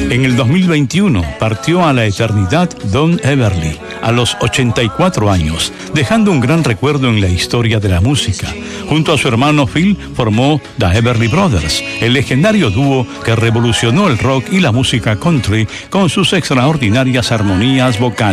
En el 2021 partió a la eternidad Don Everly, a los 84 años, dejando un gran recuerdo en la historia de la música. Junto a su hermano Phil formó The Everly Brothers, el legendario dúo que revolucionó el rock y la música country con sus extraordinarias armonías vocales.